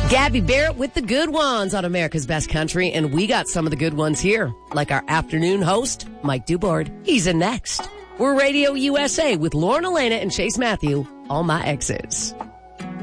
Gabby Barrett with the good ones on America's Best Country, and we got some of the good ones here, like our afternoon host, Mike Dubard. He's in next. We're Radio USA with Lauren Elena and Chase Matthew, All My Exes.